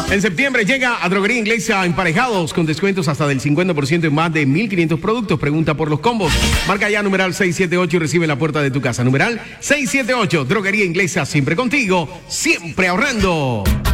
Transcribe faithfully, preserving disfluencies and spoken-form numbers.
En septiembre llega a Droguería Inglesa Emparejados con descuentos hasta del cincuenta por ciento en más de mil quinientos productos. Pregunta por los combos. Marca ya numeral seiscientos setenta y ocho y recibe en la puerta de tu casa. Numeral seiscientos setenta y ocho. Droguería Inglesa, siempre contigo, siempre ahorrando.